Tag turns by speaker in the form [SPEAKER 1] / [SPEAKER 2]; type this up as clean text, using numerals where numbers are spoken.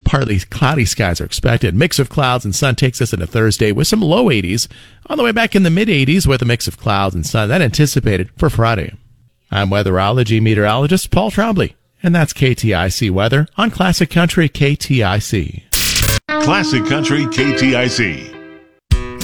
[SPEAKER 1] partly cloudy skies are expected. Mix of clouds and sun takes us into Thursday with some low 80s. On the way back in the mid 80s with a mix of clouds and sun. That anticipated for Friday. I'm weatherology meteorologist Paul Trombley, and that's KTIC weather on Classic Country KTIC.
[SPEAKER 2] Classic Country KTIC.